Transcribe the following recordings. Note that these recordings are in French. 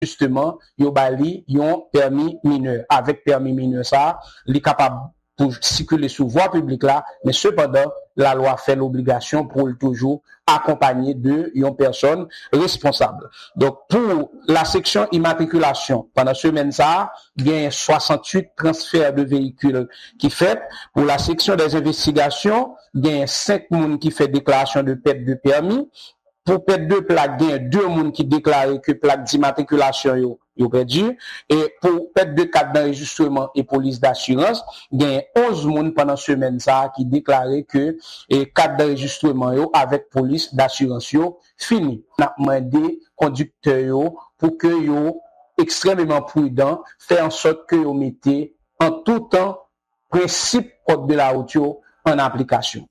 justement, yo bali yon permis mineur. Avec permis mineur ça, il est capable pour circuler sur voie publique là, mais cependant, la loi fait l'obligation pour le toujours accompagner de une personne responsable. Donc, pour la section immatriculation, pendant semaine ça, il y a 68 transferts de véhicules qui fait. Pour la section des investigations, il y a 5 personnes qui fait déclaration de perte de permis. Pour perte de plaque, il y a 2 personnes qui déclarent que plaque d'immatriculation yo perdu. Et pour perte de carte d'enregistrement et police d'assurance, il y a 11 personnes pendant semaine ça qui déclaraient que carte d'enregistrement yo avec police d'assurance yo fini. N'a demandé conducteur yo pour que yo extrêmement prudent, faire en sorte que yo mettez en tout temps principe code de la route yo en application.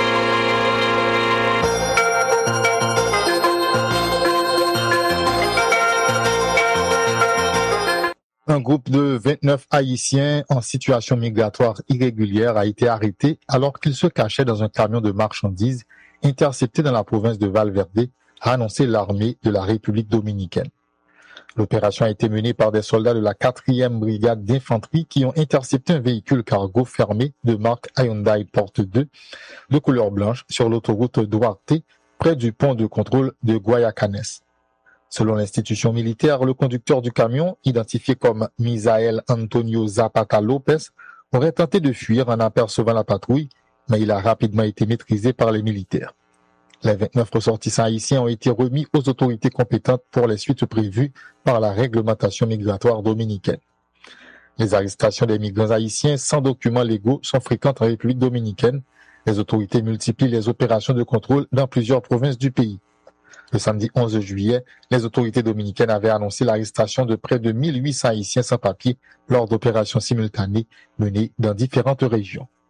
Un groupe de 29 Haïtiens en situation migratoire irrégulière a été arrêté alors qu'ils se cachaient dans un camion de marchandises intercepté dans la province de Valverde, a annoncé l'armée de la République dominicaine. L'opération a été menée par des soldats de la 4e brigade d'infanterie qui ont intercepté un véhicule cargo fermé de marque Hyundai Porte 2 de couleur blanche sur l'autoroute Duarte près du pont de contrôle de Guayacanes. Selon l'institution militaire, le conducteur du camion, identifié comme Misael Antonio Zapata Lopez, aurait tenté de fuir en apercevant la patrouille, mais il a rapidement été maîtrisé par les militaires. Les 29 ressortissants haïtiens ont été remis aux autorités compétentes pour les suites prévues par la réglementation migratoire dominicaine. Les arrestations des migrants haïtiens sans documents légaux sont fréquentes en République dominicaine. Les autorités multiplient les opérations de contrôle dans plusieurs provinces du pays. Le samedi 11 juillet, les autorités dominicaines avaient annoncé l'arrestation de près de 1800 Haïtiens sans papier lors d'opérations simultanées menées dans différentes régions.